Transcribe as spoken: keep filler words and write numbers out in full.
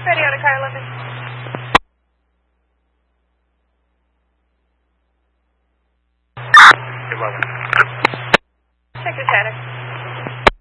Ready on a car eleven. eleven. Check your chatter.